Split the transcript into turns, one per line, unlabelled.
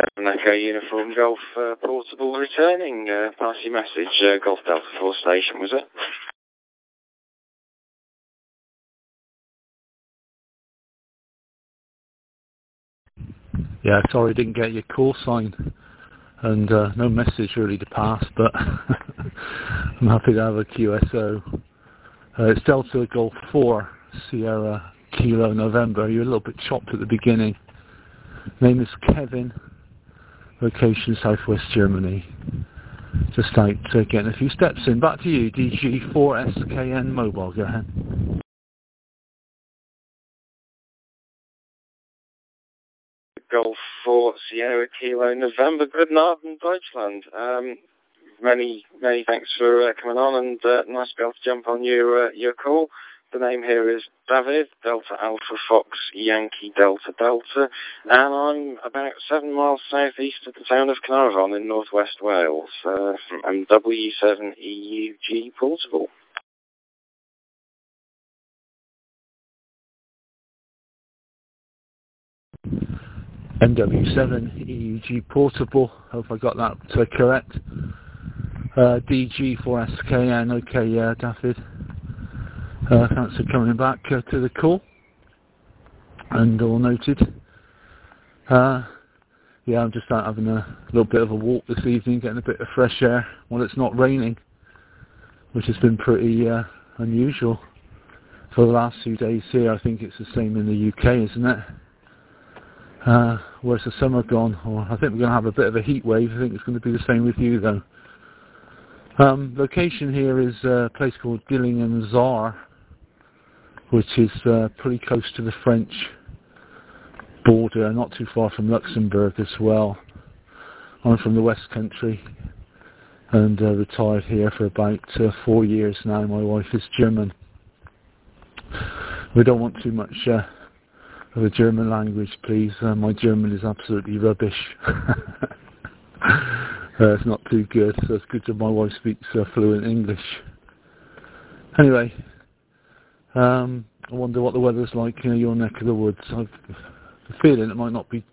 Echo Uniform Golf Portable returning. Pass your message. Golf Delta 4 station, was it?
Yeah, sorry, didn't get your call sign and no message really to pass, but I'm happy to have a QSO. It's Delta Golf 4 Sierra Kilo November. You're a little bit chopped at the beginning. Name is Kevin. Location Southwest Germany. Just out getting a few steps in. Back to you, DG4SKN Mobile. Go ahead.
Golf 4 Sierra Kilo November. Guten Abend, Deutschland. Many thanks for coming on, and nice to be able to jump on your call. The name here is David, Delta Alpha Fox Yankee Delta Delta, and I'm about 7 miles southeast of the town of Carnarvon in northwest Wales, from MW7EUG Portable.
MW7EUG Portable, hope I got that correct. DG4SKN, okay, David. Thanks for coming back to the call, and all noted. Yeah, I'm just out having a little bit of a walk this evening, getting a bit of fresh air when it's not raining, which has been pretty unusual for the last few days here. I think it's the same in the UK, isn't it? Where's the summer gone? Or I think we're going to have a bit of a heat wave. I think it's going to be the same with you, though. Location here is a place called Dillingen-Saar, which is pretty close to the French border, not too far from Luxembourg as well. I'm from the West Country and retired here for about 4 years now. My wife is German. We don't want too much of the German language, please. My German is absolutely rubbish. It's not too good, so it's good that my wife speaks fluent English. Anyway, I wonder what the weather's like in your neck of the woods. I've a feeling it might not be